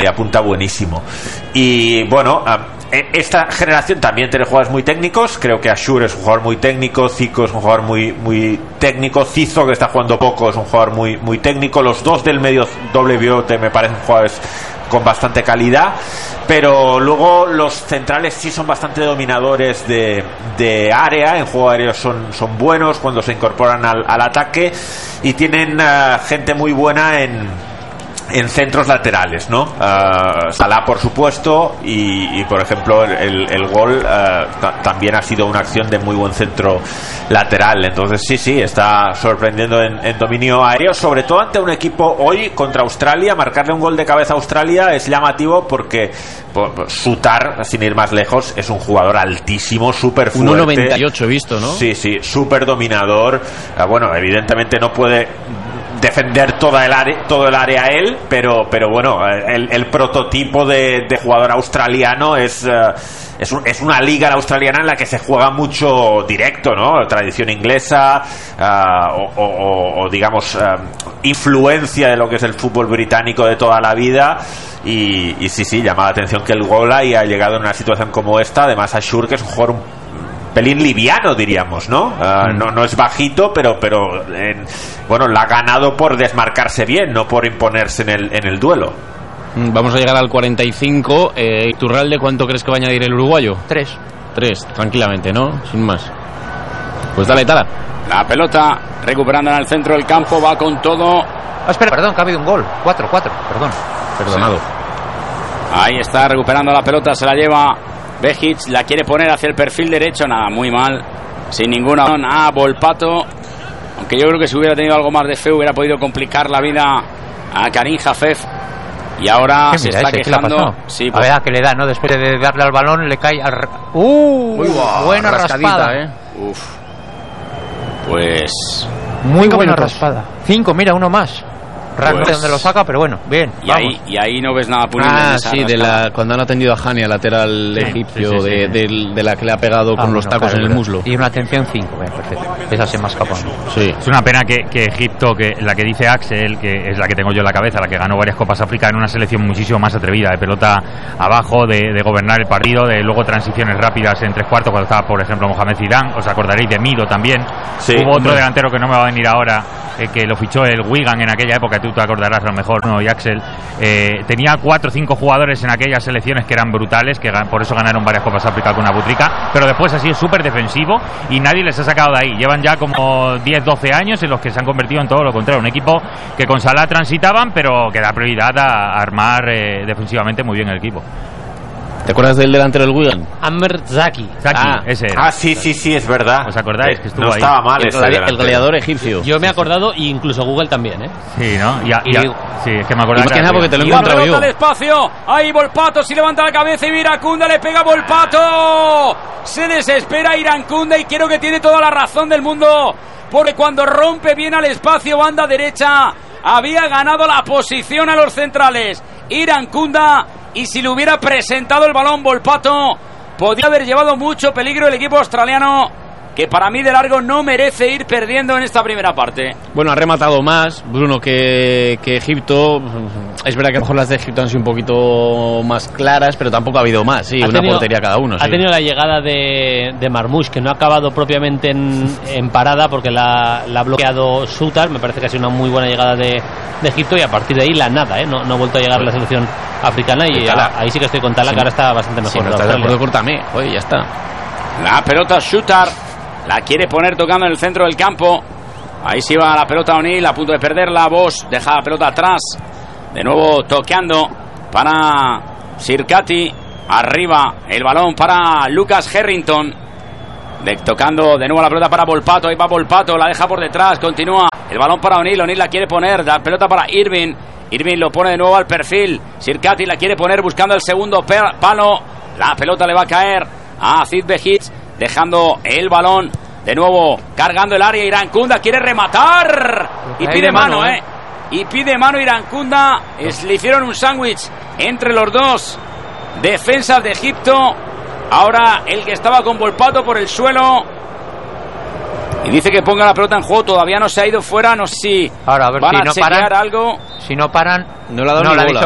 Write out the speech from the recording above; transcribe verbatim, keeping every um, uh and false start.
le apunta buenísimo. Y bueno, esta generación también tiene jugadores muy técnicos. Creo que Ashur es un jugador muy técnico, Zico es un jugador muy muy técnico, Cizo, que está jugando poco, es un jugador muy muy técnico. Los dos del medio doble pivote me parecen jugadores con bastante calidad, pero luego los centrales sí son bastante dominadores de, de área, en juego aéreo son, son buenos cuando se incorporan al, al ataque, y tienen uh, gente muy buena en en centros laterales, ¿no? Uh, Salah, por supuesto, y, y por ejemplo el, el gol uh, t- también ha sido una acción de muy buen centro lateral. Entonces sí, sí, está sorprendiendo en, en dominio aéreo, sobre todo ante un equipo hoy contra Australia. Marcarle un gol de cabeza a Australia es llamativo porque por, Sutar, sin ir más lejos, es un jugador altísimo, súper fuerte, uno noventa y ocho he visto, ¿no? Sí, sí, súper dominador. Uh, bueno, evidentemente no puede defender toda el área, todo el área él, pero pero bueno, el, el prototipo de, de jugador australiano es uh, es, un, es una liga australiana en la que se juega mucho directo, ¿no? Tradición inglesa, uh, o, o, o digamos uh, influencia de lo que es el fútbol británico de toda la vida. Y, y sí, sí, llama la atención que el gol haya llegado en una situación como esta. Además, Ashur, que es un jugador un pelín liviano, diríamos, ¿no? Uh, no, no es bajito, pero, pero en, bueno, la ha ganado por desmarcarse bien, no por imponerse en el, en el duelo. Vamos a llegar al cuarenta y cinco. eh, Iturralde, ¿cuánto crees que va a añadir el uruguayo? Tres. Tres, tranquilamente, ¿no? Sin más. Pues dale, Tala. La pelota recuperando en el centro del campo, va con todo. Ah, espera, perdón, que ha habido un gol. Cuatro, cuatro, perdón. Perdonado. Sí. Ahí está recuperando la pelota, se la lleva Behic, la quiere poner hacia el perfil derecho, nada, muy mal, sin ninguna opción a Volpato, aunque yo creo que si hubiera tenido algo más de fe hubiera podido complicar la vida a Karim Jafef, y ahora se está ese, quejando. Sí, pues, a ver, que le da, ¿no? Después de darle al balón le cae al... ¡Uh! Uy, wow, buena raspada, ¿eh? Uf. Pues muy buena raspada. Cinco, mira, uno más. Pues, no sé dónde lo saca, pero bueno, bien. Y ahí, y ahí no ves nada punible. Ah, sí, de la, cuando han atendido a Hania, lateral sí, egipcio, sí, sí, sí. De, de, de la que le ha pegado ah, con bueno, los tacos claro, en el muslo. Y una atención cinco, bien, perfecto. Esa se me ha escapado. Sí. Es una pena que, que Egipto, que la que dice Axel, que es la que tengo yo en la cabeza, la que ganó varias Copas África, en una selección muchísimo más atrevida, de pelota abajo, de, de gobernar el partido, de luego transiciones rápidas en tres cuartos, cuando estaba, por ejemplo, Mohamed Zidane. Os acordaréis de Mido también. Sí, Hubo otro hombre. delantero que no me va a venir ahora, eh, que lo fichó el Wigan en aquella época, tú te acordarás a lo mejor, ¿no? Y Axel eh, tenía cuatro o cinco jugadores en aquellas selecciones que eran brutales, que por eso ganaron varias Copas África con Abutrika, pero después ha sido súper defensivo y nadie les ha sacado de ahí. Llevan ya como diez doce años en los que se han convertido en todo lo contrario, un equipo que con Salah transitaban, pero que da prioridad a armar eh, defensivamente muy bien el equipo. ¿Te acuerdas del delantero del Wigan? Amr Zaki. Zaki, ah, ese era. Ah, sí, sí, sí, es verdad. ¿Os acordáis? Que estuvo no ahí. estaba mal el, ese gladi- el gladiador egipcio. Yo me he acordado, e incluso Google también, ¿eh? Sí, ¿no? Y, a, y, y a, sí, es que me acordaba. Más que nada porque te lo he encontrado yo. Al espacio, ahí Volpato, si levanta la cabeza y Iracunda le pega a Volpato. Se desespera Iracunda y creo que tiene toda la razón del mundo, porque cuando rompe bien al espacio, banda derecha, había ganado la posición a los centrales Iracunda, y si le hubiera presentado el balón Volpato, podría haber llevado mucho peligro el equipo australiano, que para mí de largo no merece ir perdiendo en esta primera parte. Bueno, ha rematado más Bruno que, que Egipto. Es verdad que a lo mejor las de Egipto han sido un poquito más claras, pero tampoco ha habido más, sí, ha una tenido, portería cada uno. Ha sí. tenido la llegada de, de Marmoush, que no ha acabado propiamente en, en parada, porque la, la ha bloqueado Sutar. Me parece que ha sido una muy buena llegada de, de Egipto, y a partir de ahí la nada, ¿eh? no, no ha vuelto a llegar la selección africana, y ahora, ahí sí que estoy con Tala, sí, que ahora está bastante mejor. Si no estás de acuerdo, córtame, oye, ya está. La pelota Sutar la quiere poner tocando en el centro del campo. Ahí sí va la pelota O'Neill, a punto de perderla. Bosch deja la pelota atrás. De nuevo toqueando para Sirkati. Arriba el balón para Lucas Harrington. De, tocando de nuevo la pelota para Volpato. Ahí va Volpato, la deja por detrás. Continúa el balón para O'Neill. O'Neill la quiere poner. La pelota para Irving. Irving lo pone de nuevo al perfil. Sirkati la quiere poner buscando el segundo palo. La pelota le va a caer a Cid Behic, dejando el balón de nuevo, cargando el área. Iracunda quiere rematar y pide mano, mano eh. y pide mano Iracunda. Es, le hicieron un sándwich entre los dos defensas de Egipto. Ahora el que estaba con Volpato por el suelo, y dice que ponga la pelota en juego. Todavía no se ha ido fuera, no sé si ahora, a ver van si a no chequear paran, algo. Si no paran, no la ha dado no ni la bola.